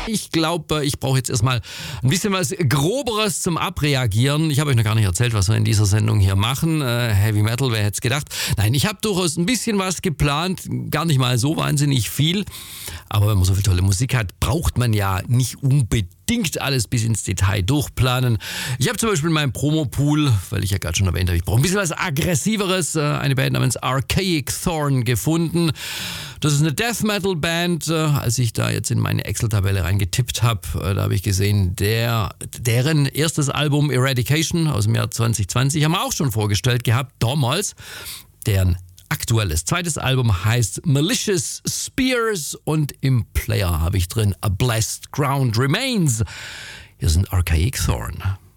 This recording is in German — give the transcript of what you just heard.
Ich glaube, ich brauche jetzt erstmal ein bisschen was Groberes zum Abreagieren. Ich habe euch noch gar nicht erzählt, was wir in dieser Sendung hier machen. Heavy Metal, wer hätte es gedacht? Nein, ich habe durchaus ein bisschen was geplant. Gar nicht mal so wahnsinnig viel. Aber wenn man so viel tolle Musik hat, braucht man ja nicht unbedingt alles bis ins Detail durchplanen. Ich habe zum Beispiel in meinem Promo-Pool, weil ich ja gerade schon erwähnt habe, ich brauche ein bisschen was Aggressiveres, eine Band namens Archaic Thorn gefunden. Das ist eine Death-Metal-Band. Als ich da jetzt in meine Excel-Tabelle reingetippt habe, da habe ich gesehen, deren erstes Album Eradication aus dem Jahr 2020 haben wir auch schon vorgestellt gehabt, damals. Deren aktuelles zweites Album heißt Malicious Spears und im Player habe ich drin A Blessed Ground Remains. Hier sind Archaic Thorn.